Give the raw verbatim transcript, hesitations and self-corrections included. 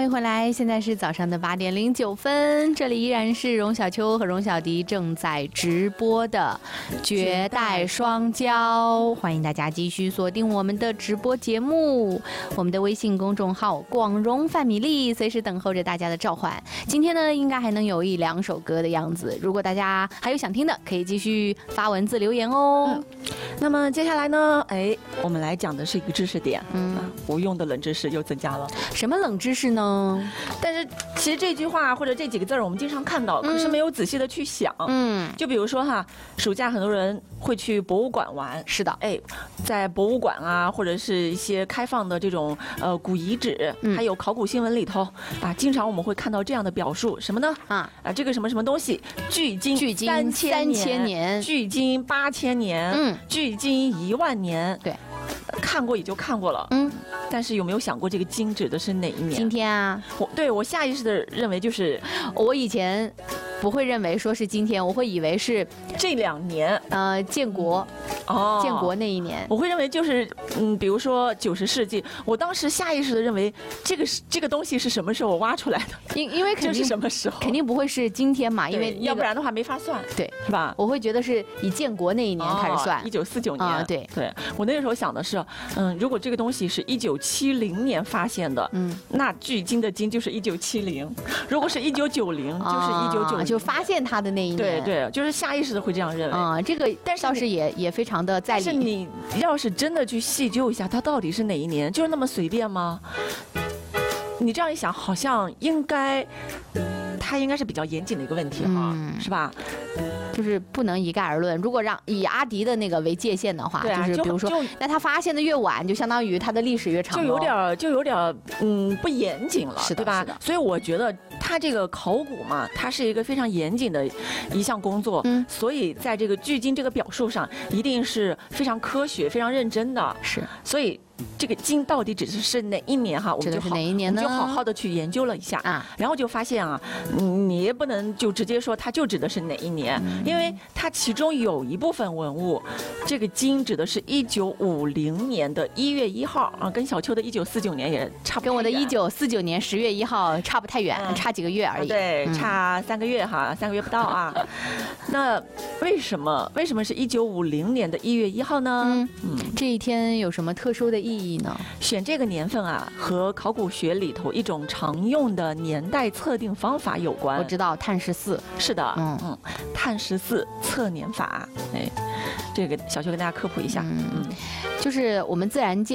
欢迎回来，现在是早上的八点零九分，这里依然是荣小秋和荣小迪正在直播的绝代双骄，欢迎大家继续锁定我们的直播节目，我们的微信公众号广荣范米粒随时等候着大家的召唤。今天呢，应该还能有一两首歌的样子，如果大家还有想听的，可以继续发文字留言哦。 嗯、那么接下来呢，哎，我们来讲的是一个知识点， 嗯， 无用的冷知识又增加了。 什么冷知识呢？ 但是其实这句话或者这几个字儿我们经常看到，可是没有仔细的去想。嗯，就比如说哈，暑假很多人会去博物馆玩。 是的， 哎，在博物馆啊，或者是一些开放的这种呃古遗址，嗯、还有考古新闻里头啊，经常我们会看到这样的表述，什么呢？啊啊，这个什么什么东西，距今距今三千千年， 距今八千年，嗯，距今一万年。 对。 看过也就看过了，嗯，但是有没有想过这个今指的是哪一年？ 今天啊， 我对我下意识的认为就是我以前不会认为说是今天，我会以为是这两年， 呃，建国，哦，建国那一年， 我会认为就是嗯，比如说九十世纪，我当时下意识的认为这个是这个东西是什么时候挖出来的？ 因因为肯定是什么时候， 肯定不会是今天嘛，因为、那个、 要不然的话没法算， 对， 是吧？ 我会觉得是以建国那一年开始算， 一九四九年， 啊，对对，我那个时候想的是，嗯，如果这个东西是一九七零年发现的，嗯，那距今的今就是一九七零，如果是一九九零，就是一九九零， 就发现它的那一年， 对对，就是下意识的会这样认为啊，这个但是倒是也也非常的在理。 但是你要是真的去细究一下，它到底是哪一年，就是那么随便吗？你这样一想，好像应该，它应该是比较严谨的一个问题哈，嗯、是吧？ 就是不能一概而论。如果让以阿迪的那个为界限的话， 啊、 就是比如说，那他发现的越晚，就相当于他的历史越长， 就有点就有点嗯不严谨了， 是的， 对吧？ 是的。 所以我觉得他这个考古嘛，它是一个非常严谨的一项工作，嗯，所以在这个距今这个表述上，一定是非常科学、非常认真的， 是。 所以这个今到底指的是哪一年哈？我们就好， 哪一年呢？ 我们就好好的去研究了一下啊，然后就发现啊，你也不能就直接说它就指的是哪一年，嗯、因为它其中有一部分文物，这个今指的是一九五零年的一月一号啊，跟小秋的一九四九年也差不多， 跟我的一九四九年十月一号差不太远，嗯、差几个月而已。 对，嗯、差三个月哈，三个月不到啊。那为什么为什么是一九五零年的一月一号呢？ 嗯嗯，这一天有什么特殊的意义呢？ 选这个年份啊，和考古学里头一种常用的年代测定方法有关。 我知道碳十四， 是的，嗯嗯，碳十四测年法，哎，这个小秋跟大家科普一下，嗯， 就是我们自然界。